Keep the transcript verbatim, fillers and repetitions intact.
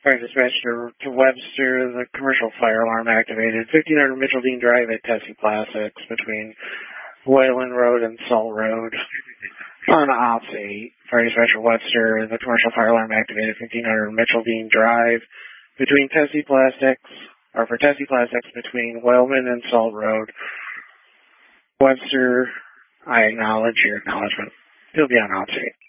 Fire dispatcher to Webster, the commercial fire alarm activated. fifteen hundred Mitchell Dean Drive at Tessie Plastics between Wayland Road and Salt Road. On Ops eight, Fire dispatcher Webster, the commercial fire alarm activated. fifteen hundred Mitchell Dean Drive between Tessie Plastics, or for Tessie Plastics between Wayland and Salt Road. Webster, I acknowledge your acknowledgement. He'll be on Ops eight.